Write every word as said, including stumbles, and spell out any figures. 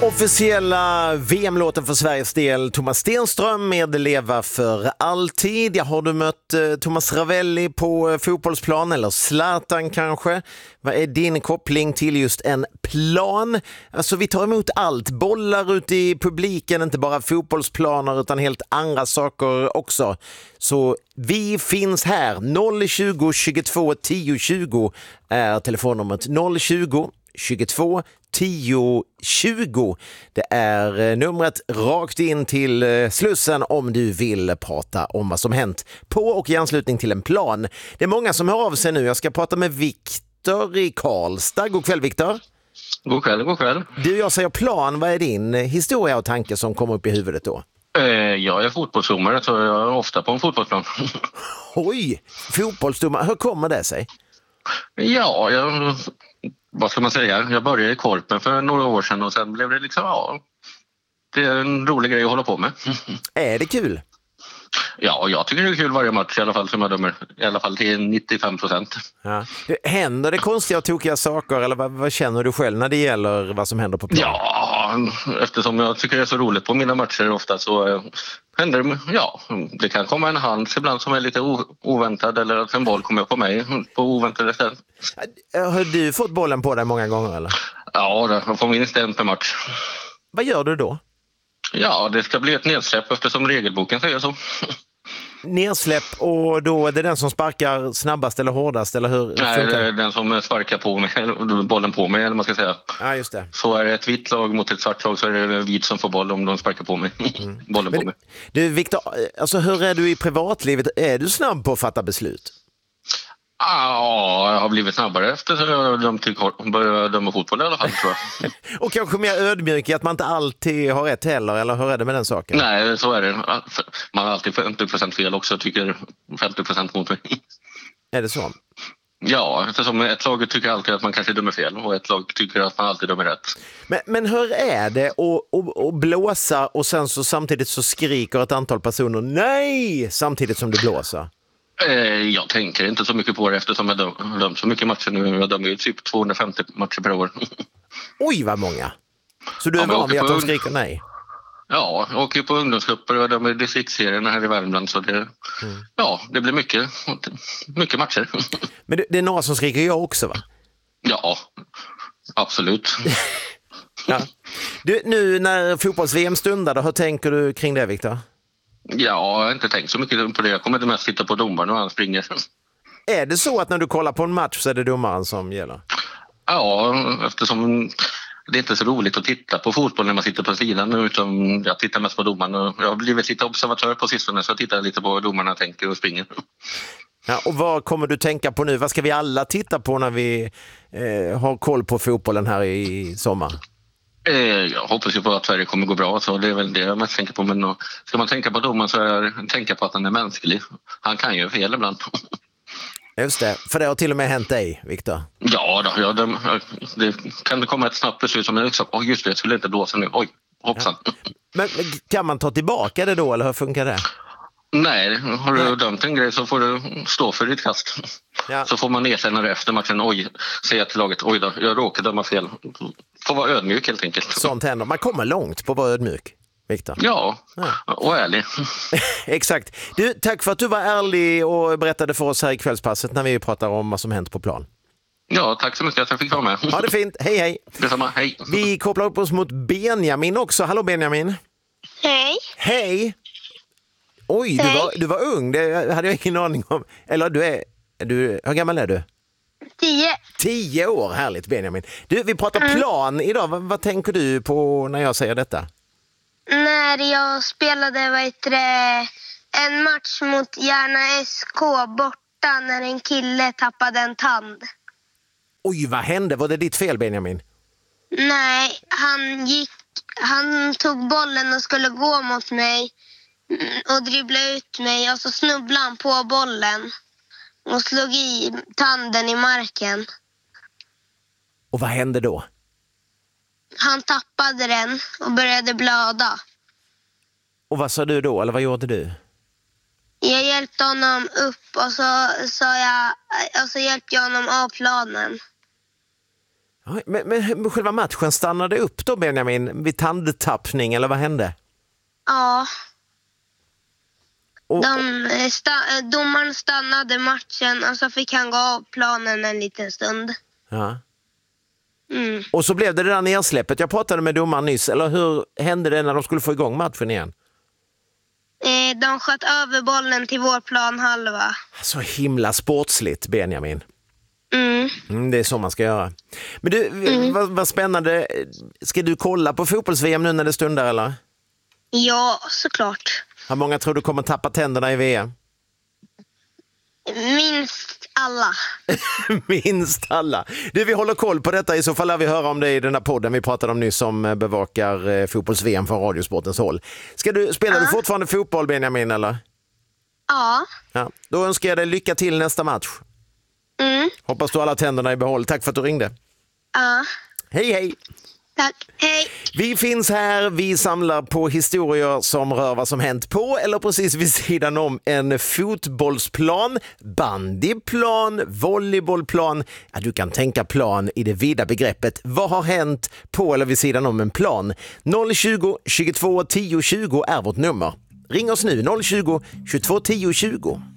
Officiella V M-låten för Sveriges del, Thomas Stenström med Leva för alltid. Jag har du mött eh, Thomas Ravelli på fotbollsplan eller Zlatan kanske? Vad är din koppling till just en plan? Alltså vi tar emot allt, bollar ut i publiken, inte bara fotbollsplaner utan helt andra saker också. Så vi finns här, noll tjugo tjugotvå tio tjugo är telefonnumret, noll tjugo tjugotvå tio tjugo. Det är numret rakt in till Slussen om du vill prata om vad som hänt på och i anslutning till en plan. Det är många som hör av sig nu. Jag ska prata med Viktor i Karlstad. God kväll Viktor. God kväll, god kväll. Du, jag säger plan. Vad är din historia och tanke som kommer upp i huvudet då? Eh, jag är fotbollsdomare så jag är ofta på en fotbollsplan. Oj, fotbollsdomare. Hur kommer det sig? Ja, jag... Vad ska man säga? Jag började i Korpen för några år sedan och sen blev det liksom, ja, det är en rolig grej att hålla på med. Är det kul? Ja, jag tycker det är kul varje match i alla fall som jag dömer. I alla fall till nittiofem procent. Ja. Händer det konstiga och tokiga saker eller vad, vad känner du själv när det gäller vad som händer på plan? Ja, eftersom jag tycker det är så roligt på mina matcher ofta så äh, händer det, ja, det kan komma en hand ibland som är lite o- oväntad eller att en boll kommer på mig på oväntade ställen. Har du fått bollen på dig många gånger eller? Ja, jag får minst en per match. Vad gör du då? Ja, det ska bli ett nedsläpp eftersom regelboken säger så. Nedsläpp och då är det den som sparkar snabbast eller hårdast eller hur? Nej, det är den som sparkar på mig, bollen på mig eller man ska säga. Ja, just det. Så är det ett vitt lag mot ett svart lag så är det vit som får boll om de sparkar på mig. Mm. Bollen Men, på mig. Du Viktor, alltså hur är du i privatlivet? Är du snabb på att fatta beslut? Ja, jag har blivit snabbare efter att jag dömt började döma fotboll i alla fall tror jag. Och kanske mer ödmjuk i att man inte alltid har rätt heller, eller hur är det med den saken? Nej, så är det. Man har alltid femtio procent fel också, tycker femtio procent mot mig. Är det så? Ja, eftersom ett lag tycker alltid att man kanske dömer fel och ett lag tycker att man alltid dömer rätt. Men, men hur är det att, att, att blåsa och sen så samtidigt så skriker ett antal personer nej samtidigt som du blåser? Jag tänker inte så mycket på det eftersom jag döm, dömt så mycket matcher nu. Jag dömer ju typ tvåhundrafemtio matcher per år. Oj, vad många! Så du är ja, van vid att de på, skriker nej? Ja, jag åker på ungdomsgrupper och jag dömer distriktsserierna här i Värmland. Så det, mm. ja, det blir mycket, mycket matcher. Men det, det är några som skriker jag också, va? Ja, absolut. Ja. Du, nu när fotbolls-V M stundar, hur tänker du kring det, Viktor? Ja, jag har inte tänkt så mycket på det. Jag kommer inte mest titta på domaren och han springer. Är det så att när du kollar på en match så är det domaren som gäller? Ja, eftersom det är inte så roligt att titta på fotboll när man sitter på sidan utan jag tittar mest på domaren. Och jag har blivit lite observatör på sistone så jag tittar lite på vad domarna tänker och springer. Ja, och vad kommer du tänka på nu? Vad ska vi alla titta på när vi eh, har koll på fotbollen här i sommar? Jag hoppas ju på att Sverige kommer gå bra, så det är väl det jag mest tänker på. Men ska man tänka på domaren så är det tänka på att han är mänsklig. Han kan ju fel ibland. Just det, för det har till och med hänt dig, Viktor. Ja, då, ja det, det kan det komma ett snabbt beslut som är liksom, oj just det, jag skulle inte blåsa nu, oj, hoppsan. Ja. Men kan man ta tillbaka det då, eller hur funkar det? Nej, har du Nej. dömt en grej så får du stå för ditt kast. Ja. Så får man erkänna det efter matchen, oj, säga till laget, oj då, jag råkade döma fel. Får vara ödmjuk helt enkelt. Sånt händer, man kommer långt på att vara ödmjuk, Viktor. Ja, ja, och ärlig. Exakt. Du, tack för att du var ärlig och berättade för oss här i kvällspasset när vi pratar om vad som hänt på plan. Ja, tack så mycket att jag fick vara med. Ha det fint, hej hej. Detsamma, hej. Vi kopplar upp oss mot Benjamin också. Hallå Benjamin. Hej. Hej. Oj, du var, du var ung, det hade jag ingen aning om. Eller du är, du, hur gammal är du? Tio. Tio år, härligt Benjamin. Du, vi pratar mm. plan idag. Vad, vad tänker du på när jag säger detta? När jag spelade vad heter det, en match mot Järna S K borta när en kille tappade en tand. Oj, vad hände? Var det ditt fel, Benjamin? Nej, han gick, han tog bollen och skulle gå mot mig och dribbla ut mig och så snubblade han på bollen och slog i tanden i marken. Och vad hände då? Han tappade den och började blöda. Och vad sa du då, eller vad gjorde du? Jag hjälpte honom upp och så, så, jag, och så hjälpte jag honom av planen. Ja, men, men själva matchen stannade upp då, Benjamin, vid tandtappning eller vad hände? Ja. Och, De, sta- domaren stannade matchen och så fick han gå av planen en liten stund. ja. Mm. och så blev det det där nedsläppet. Jag pratade med domaren nyss. Eller hur hände det när de skulle få igång matchen igen? Eh, de sköt över bollen till vår planhalva. Så himla sportsligt, Benjamin. Mm. Mm, det är så man ska göra. Men du, Mm. vad, vad spännande. Ska du kolla på fotbolls-V M nu när det stundar, eller? Ja, såklart. Hur många tror du kommer tappa tänderna i V M? Minst alla. Minst alla. Du, vi håller koll på detta. I så fall lär vi höra om det i den här podden vi pratade om nyss, som bevakar eh, fotbolls-V M från Radiosportens håll. Ska du, spelar Ja. du fortfarande fotboll, Benjamin, eller? Ja. Ja. Då önskar jag dig lycka till nästa match. Mm. Hoppas du har alla tänderna i behåll. Tack för att du ringde. Ja. Hej, hej! Tack. Hej. Vi finns här, vi samlar på historier som rör vad som hänt på eller precis vid sidan om en fotbollsplan, bandyplan, volleybollplan. Ja, du kan tänka plan i det vida begreppet. Vad har hänt på eller vid sidan om en plan? noll tjugo, tjugotvå, tio tjugo är vårt nummer. Ring oss nu, noll tjugo, tjugotvå, tio tjugo.